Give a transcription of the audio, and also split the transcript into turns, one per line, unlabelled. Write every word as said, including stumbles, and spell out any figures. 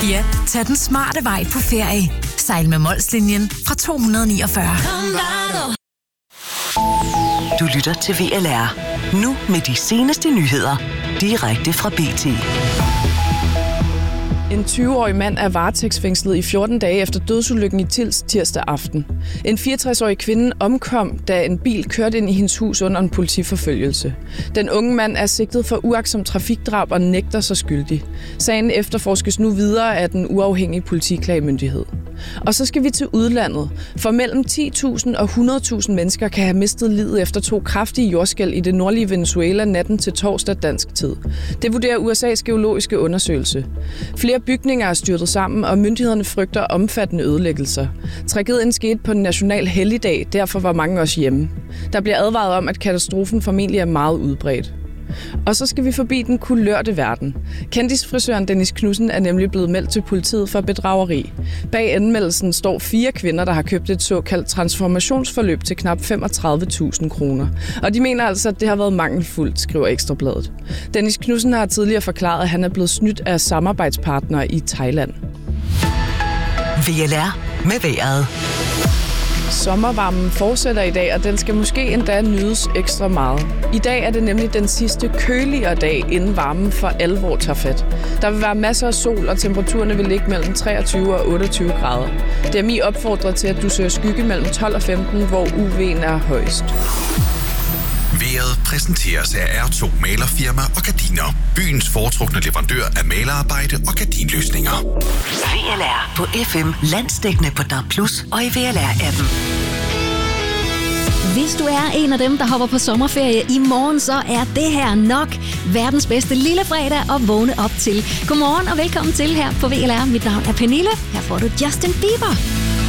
Ja, tag den smarte vej på ferie. Sejl med Molslinjen fra to hundrede niogfyrre.
Du lytter til V L R. Nu med de seneste nyheder. Direkte fra B T.
En tyve-årig mand er varetægtsfængslet i fjorten dage efter dødsulykken i Tilst tirsdag aften. En fireogtres-årig kvinde omkom, da en bil kørte ind i hendes hus under en politiforfølgelse. Den unge mand er sigtet for uagtsomt trafikdrab og nægter sig skyldig. Sagen efterforskes nu videre af den uafhængige politiklagemyndighed. Og så skal vi til udlandet, for mellem ti tusind og hundrede tusind mennesker kan have mistet livet efter to kraftige jordskælv i det nordlige Venezuela natten til torsdag dansk tid. Det vurderer U S A's geologiske undersøgelse. Flere bygninger er styrtet sammen, og myndighederne frygter omfattende ødelæggelser. Tragedien skete på en national helligdag, derfor var mange også hjemme. Der bliver advaret om, at katastrofen formentlig er meget udbredt. Og så skal vi forbi den kulørte verden. Kendisfrisøren Dennis Knudsen er nemlig blevet meldt til politiet for bedrageri. Bag anmeldelsen står fire kvinder, der har købt et såkaldt transformationsforløb til knap femogtredive tusind kroner. Og de mener altså, at det har været mangelfuldt, skriver Ekstra Bladet. Dennis Knudsen har tidligere forklaret, at han er blevet snydt af samarbejdspartnere i Thailand.
V L R med vejret.
Sommervarmen fortsætter i dag, og den skal måske endda nydes ekstra meget. I dag er det nemlig den sidste køligere dag, inden varmen for alvor tager fat. Der vil være masser af sol, og temperaturerne vil ligge mellem treogtyve og otteogtyve grader. D M I opfordrer til, at du søger skygge mellem tolv og femten, hvor U V'en er højst.
Vejret præsenteres af R to Malerfirma og Gardiner. Byens foretrukne leverandør af malerarbejde og gardinløsninger.
V L R på F M, landsdækkende på D A B plus og i V L R-appen.
Hvis du er en af dem, der hopper på sommerferie i morgen, så er det her nok verdens bedste lille fredag at vågne op til. Godmorgen og velkommen til her på V L R. Mit navn er Pernille. Her får du Justin Bieber.